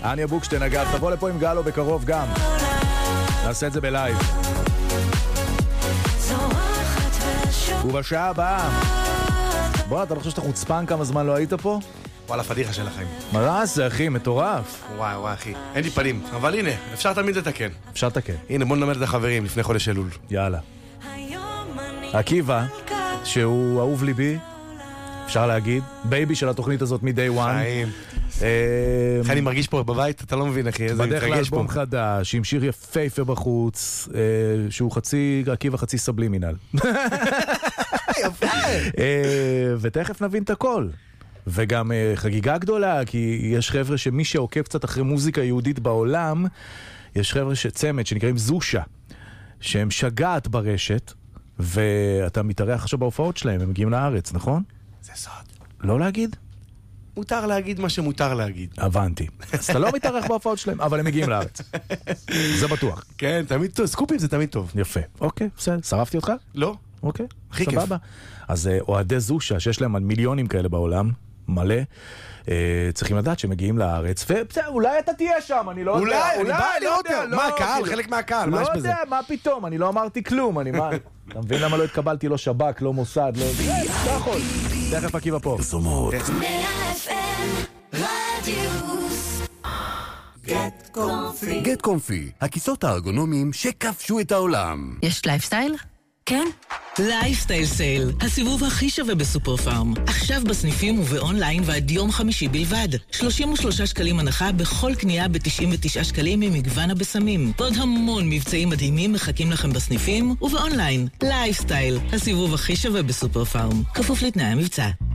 אניה בוקשטיין, אגב, תבוא לפה עם גלו בקרוב גם. נעשה את זה בלייב. ובשעה הבאה, בוא, אתה לא חושב שאתה חוצפן כמה זמן לא היית פה? וואלה, פדיחה של החיים. מה זה, אחי? מטורף. וואי, אחי. אין לי פנים. אבל הנה, אפשר תמיד לתקן. אפשר לתקן. הנה, בוא נלמד את החברים לפני חודש אלול. יאללה. עקיבא, שהוא אהוב ליבי, אפשר להגיד, בייבי של התוכנית הזאת מ-day one. חיים. איך אני מרגיש פה בבית? אתה לא מבין, אחי, איזה מתרגש פה. בדרך לאלבום חדש, עם שיר יפהפה בחוץ, שהוא עקיבא חצי סבלימינל. יפה. ותכף נבין את הכל. וגם חגיגה גדולה, כי יש חבר'ה שמי שעוקב קצת אחרי מוזיקה יהודית בעולם, יש חבר'ה צמד שנקראים זושה, שהם שגעת ברשת, ואתה מתארח עכשיו בהופעות שלהם, הם מגיעים לארץ, נכון? זה סוד. לא להגיד? מותר להגיד מה שמותר להגיד. הבנתי. אז אתה לא מתארח בהופעות שלהם, אבל הם מגיעים לארץ. זה בטוח. כן, תמיד טוב. סקופים זה תמיד טוב. יפה. אוקיי, בסדר. שרפתי אותך? לא. אוקיי, הכי כיף. סבבה. אז אוהדי זושה, שיש להם מיליונים כאלה בעולם, מלא, צריכים לדעת שמגיעים לארץ, ואולי אתה תהיה שם, אני לא יודע. אולי, אני בא לראות אותם. מה, הקהל? חלק מהקהל, מה יש בזה? לא יודע, מה פתאום, אני לא אמרתי כלום, אתה מבין למה לא התקבלתי, לא שב"כ, לא מוסד, לא... אתה יכול. תכף עקיבא פה. פרסומות. גט קומפי, הכיסאות הארגונומיים שכבשו את העולם. יש לייפסטייל? כן? לייפסטייל סייל, הסיבוב הכי שווה בסופר פארם. עכשיו בסניפים ובאונליין ועד יום חמישי בלבד. 33 שקלים הנחה בכל קנייה ב-99 שקלים ממגוון הבשמים. ועוד המון מבצעים מדהימים מחכים לכם בסניפים ובאונליין. לייפסטייל, הסיבוב הכי שווה בסופר פארם. כפוף לתנאי המבצע.